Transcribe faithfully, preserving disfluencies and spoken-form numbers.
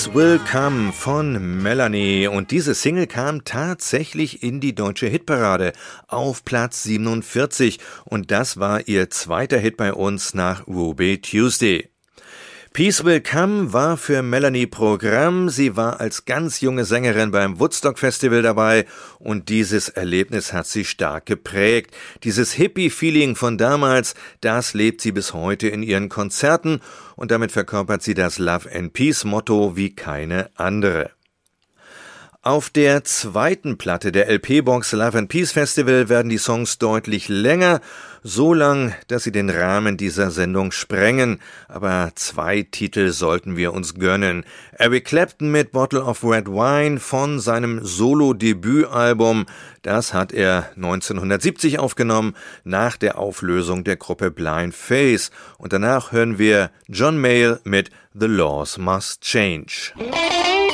Will Come von Melanie, und diese Single kam tatsächlich in die deutsche Hitparade auf Platz siebenundvierzig, und das war ihr zweiter Hit bei uns nach Ruby Tuesday. Peace Will Come war für Melanie Programm. Sie war als ganz junge Sängerin beim Woodstock Festival dabei, und dieses Erlebnis hat sie stark geprägt. Dieses Hippie-Feeling von damals, das lebt sie bis heute in ihren Konzerten, und damit verkörpert sie das Love and Peace Motto wie keine andere. Auf der zweiten Platte der L P-Box Love and Peace Festival werden die Songs deutlich länger, so lang, dass sie den Rahmen dieser Sendung sprengen, aber zwei Titel sollten wir uns gönnen. Eric Clapton mit Bottle of Red Wine von seinem Solo-Debütalbum, das hat er neunzehnhundertsiebzig aufgenommen, nach der Auflösung der Gruppe Blind Faith, und danach hören wir John Mayall mit The Laws Must Change.